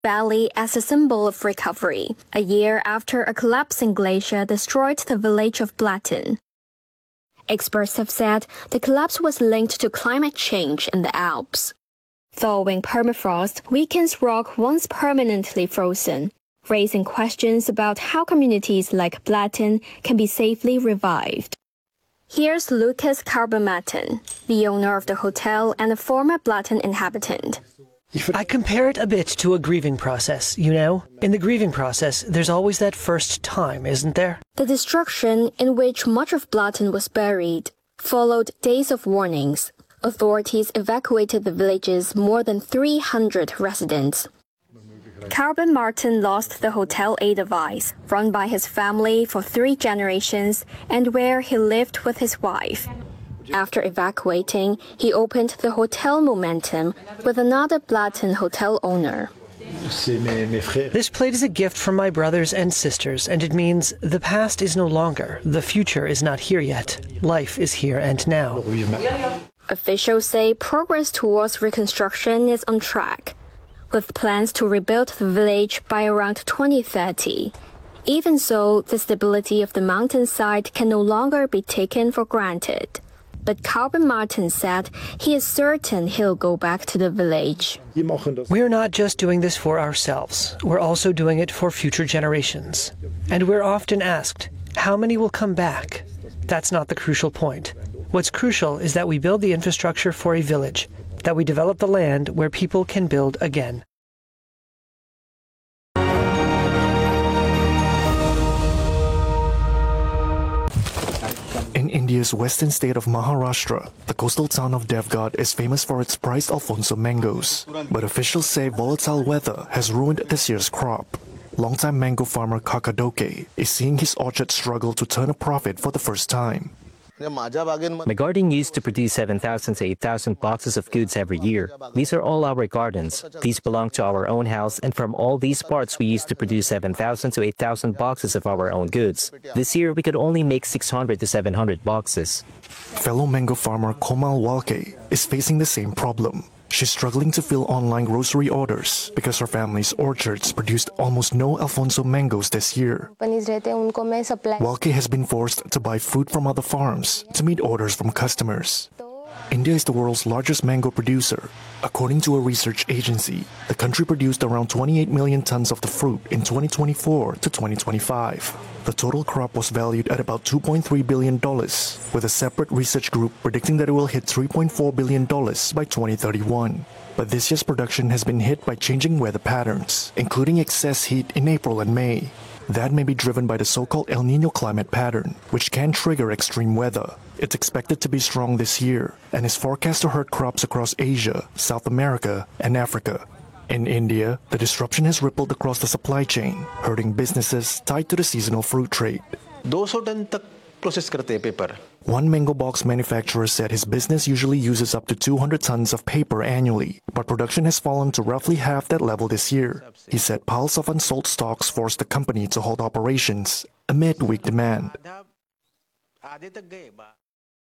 Bali as a symbol of recovery, a year after a collapsing glacier destroyed the village of Blatten. Experts have said the collapse was linked to climate change in the Alps. Thawing permafrost weakens rock once permanently frozen, raising questions about how communities like Blatten can be safely revived. Here's Lucas Carbamatten, the owner of the hotel and a former Blatten inhabitant. I compare it a bit to a grieving process, you know? In the grieving process, there's always that first time, isn't there? The destruction, in which much of Blatten was buried, followed days of warnings. Authorities evacuated the village's more than 300 residents. Carbamatten lost the Hotel Edelweiss, run by his family for 3 generations and where he lived with his wife. After evacuating, he opened the Hotel Momentum with another Blatten hotel owner. This plate is a gift from my brothers and sisters, and it means the past is no longer, the future is not here yet. Life is here and now. Officials say progress towards reconstruction is on track, with plans to rebuild the village by around 2030. Even so, the stability of the mountainside can no longer be taken for granted. But Carbamatten said he is certain he'll go back to the village. We're not just doing this for ourselves, we're also doing it for future generations. And we're often asked, how many will come back? That's not the crucial point. What's crucial is that we build the infrastructure for a village, that we develop the land where people can build again. In India's western state of Maharashtra, the coastal town of Devgad is famous for its prized Alfonso mangoes. But officials say volatile weather has ruined this year's crop. Longtime mango farmer Kakadoke is seeing his orchard struggle to turn a profit for the first time. My garden used to produce 7,000 to 8,000 boxes of goods every year. These are all our gardens. These belong to our own house, and from all these parts we used to produce 7,000 to 8,000 boxes of our own goods. This year we could only make 600 to 700 boxes. Fellow mango farmer Komal Walke is facing the same problem. She's struggling to fill online grocery orders because her family's orchards produced almost no Alfonso mangoes this year. Walke has been forced to buy fruit from other farms to meet orders from customers. India is the world's largest mango producer. According to a research agency, the country produced around 28 million tons of the fruit in 2024 to 2025. The total crop was valued at about $2.3 billion, with a separate research group predicting that it will hit $3.4 billion by 2031. But this year's production has been hit by changing weather patterns, including excess heat in April and May. That may be driven by the so-called El Niño climate pattern, which can trigger extreme weather. It's expected to be strong this year and is forecast to hurt crops across Asia, South America, and Africa. In India, the disruption has rippled across the supply chain, hurting businesses tied to the seasonal fruit trade. 200 ton tak process करते हैं paper. One mango box manufacturer said his business usually uses up to 200 tons of paper annually, but production has fallen to roughly half that level this year. He said piles of unsold stocks forced the company to halt operations amid weak demand.